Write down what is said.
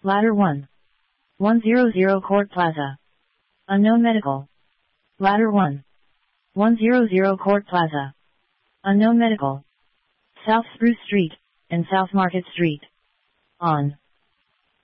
Ladder 1. 100 Court Plaza. Unknown Medical. Ladder 1. 100 Court Plaza. Unknown Medical. South Spruce Street, and South Market Street. On.